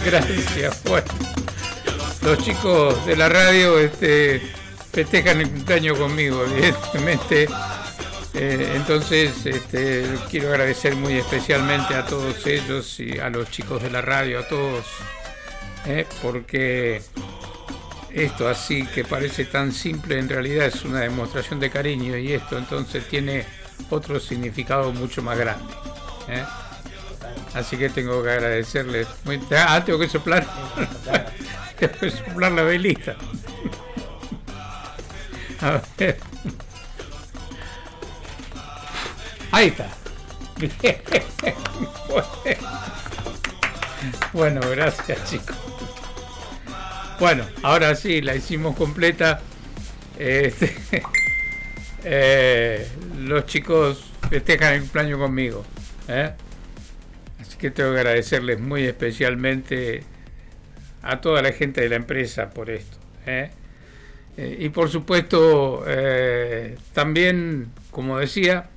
Gracias. Bueno, los chicos de la radio festejan el cumpleaños conmigo, evidentemente. Entonces quiero agradecer muy especialmente a todos ellos y a los chicos de la radio, a todos, porque esto así que parece tan simple en realidad es una demostración de cariño, y esto entonces tiene otro significado mucho más grande. Así que tengo que agradecerles. Tengo que soplar. Tengo que soplar la velita. A ver. Ahí está. Bueno, gracias, chicos. Bueno, ahora sí, la hicimos completa. Los chicos festejan el cumpleaños conmigo. Así que tengo que agradecerles muy especialmente a toda la gente de la empresa por esto. Y por supuesto, también, como decía,